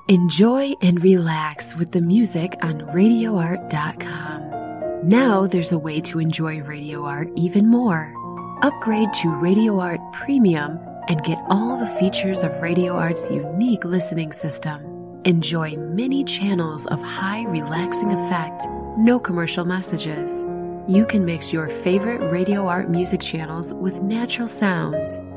Enjoy and relax with the music on RadioArt.com. Now there's a way to enjoy Radio Art even more. Upgrade to Radio Art Premium and get all the features of Radio Art's unique listening system. Enjoy many channels of high relaxing effect, no commercial messages. You can mix your favorite Radio Art music channels with natural sounds.